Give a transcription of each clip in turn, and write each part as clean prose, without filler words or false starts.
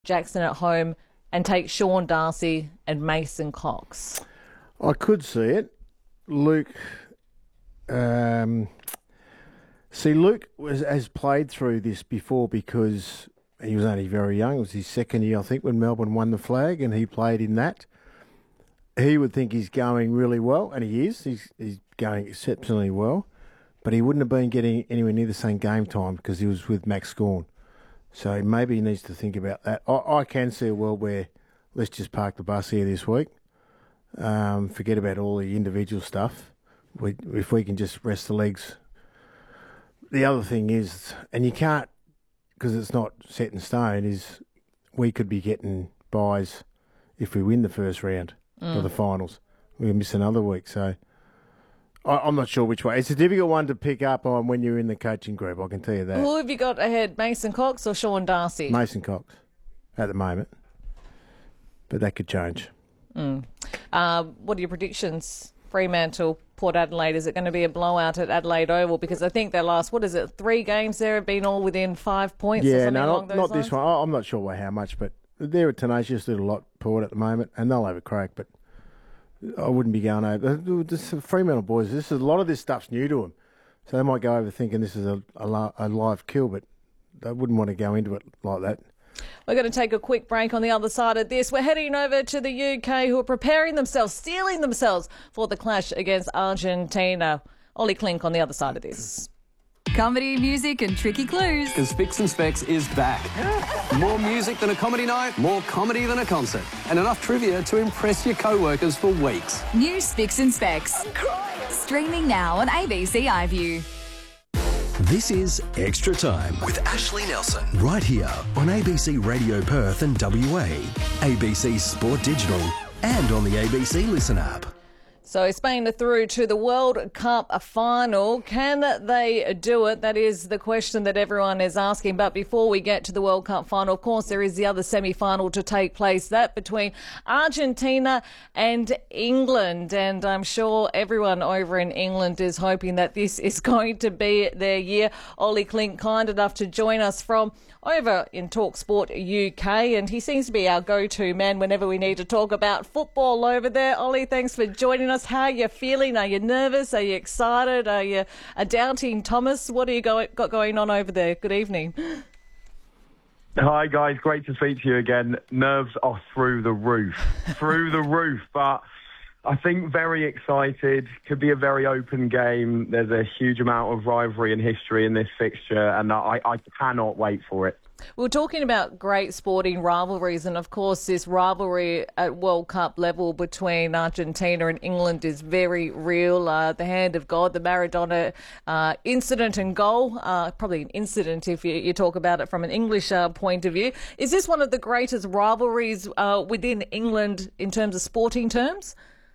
Jackson at home and take Sean Darcy and Mason Cox? I could see it. Luke... Luke has played through this before because he was only very young. It was his second year, I think, when Melbourne won the flag, and he played in that. He would think he's going really well, and he is. He's going exceptionally well, but he wouldn't have been getting anywhere near the same game time because he was with Max Gawn. So maybe he needs to think about that. I can see a world where let's just park the bus here this week, forget about all the individual stuff. If we can just rest the legs. The other thing is, and you can't, because it's not set in stone, is we could be getting buys if we win the first round of the finals. We'll miss another week. So I'm not sure which way. It's a difficult one to pick up on when you're in the coaching group, I can tell you that. Who have you got ahead, Mason Cox or Sean Darcy? Mason Cox at the moment. But that could change. What are your predictions? Fremantle, Port Adelaide, is it going to be a blowout at Adelaide Oval? Because I think their last, 3 games there have been all within 5 points or something along those lines? Not this one. I'm not sure how much, but they're a tenacious little lot, Port, at the moment, and they'll have a crack, but I wouldn't be going over. The Fremantle boys, a lot of this stuff's new to them, so they might go over thinking this is a live kill, but they wouldn't want to go into it like that. We're going to take a quick break. On the other side of this, we're heading over to the UK, who are preparing themselves, steeling themselves for the clash against Argentina. Ollie Klink on the other side of this. Comedy, music and tricky clues. Because Spicks and Specs is back. More music than a comedy night, more comedy than a concert, and enough trivia to impress your co-workers for weeks. New Spicks and Specs. Streaming now on ABC iView. This is Extra Time with Ashley Nelson, right here on ABC Radio Perth and WA, ABC Sport Digital, and on the ABC Listen app. So Spain are through to the World Cup final. Can they do it? That is the question that everyone is asking. But before we get to the World Cup final, of course, there is the other semi-final to take place, that between Argentina and England. And I'm sure everyone over in England is hoping that this is going to be their year. Ollie Klink, kind enough to join us from over in TalkSport UK, and he seems to be our go-to man whenever we need to talk about football over there. Ollie, thanks for joining us. How are you feeling? Are you nervous? Are you excited? Are you a doubting Thomas? What are you got going on over there? Good evening. Hi guys, great to speak to you again. Nerves are through the roof, but I think very excited. Could be a very open game. There's a huge amount of rivalry and history in this fixture, and I cannot wait for it. We're talking about great sporting rivalries, and of course this rivalry at World Cup level between Argentina and England is very real. The hand of God, the Maradona incident and goal, probably an incident if you talk about it from an English point of view. Is this one of the greatest rivalries within England in terms of sporting terms?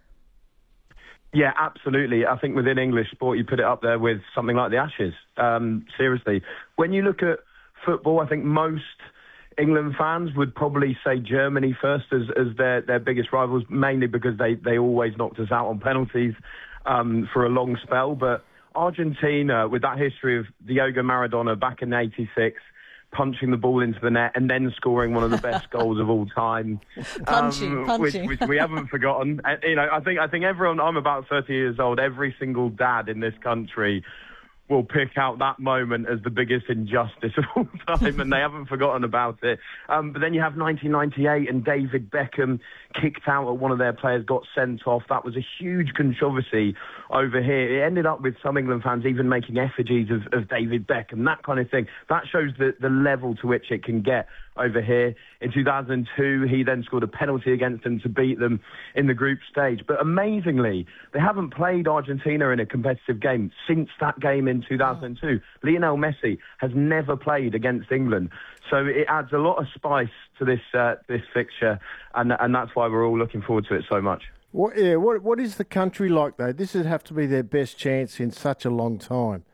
Yeah, absolutely. I think within English sport, you put it up there with something like the Ashes. Seriously. When you look at football, I think most England fans would probably say Germany first as their biggest rivals, mainly because they always knocked us out on penalties for a long spell. But Argentina, with that history of Diego Maradona back in '86, punching the ball into the net and then scoring one of the best goals of all time, punching. Which we haven't forgotten. I think everyone. I'm about 30 years old. Every single dad in this country will pick out that moment as the biggest injustice of all time, and they haven't forgotten about it. But then you have 1998, and David Beckham kicked out at one of their players, got sent off. That was a huge controversy over here. It ended up with some England fans even making effigies of David Beckham, that kind of thing. That shows the level to which it can get over here. In 2002, he then scored a penalty against them to beat them in the group stage. But amazingly, they haven't played Argentina in a competitive game since that game in 2002. Lionel Messi has never played against England. So it adds a lot of spice to this fixture, and that's why we're all looking forward to it so much. What is the country like, though? This would have to be their best chance in such a long time.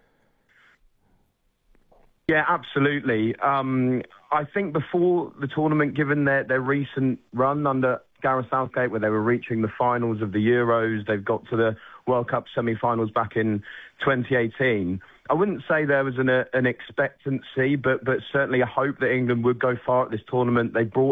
Yeah, absolutely. I think before the tournament, given their recent run under Gareth Southgate, where they were reaching the finals of the Euros, they've got to the World Cup semi-finals back in 2018. I wouldn't say there was an expectancy, but certainly a hope that England would go far at this tournament. They brought